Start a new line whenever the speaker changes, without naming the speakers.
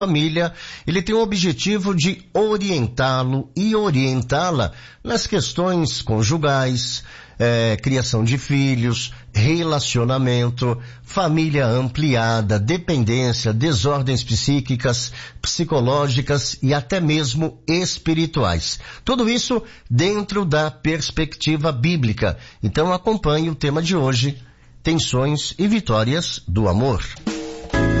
família, ele tem o objetivo de orientá-lo e orientá-la nas questões conjugais, criação de filhos, relacionamento, família ampliada, dependência, desordens psíquicas, psicológicas e até mesmo espirituais. Tudo isso dentro da perspectiva bíblica. Então acompanhe o tema de hoje, tensões e vitórias do amor.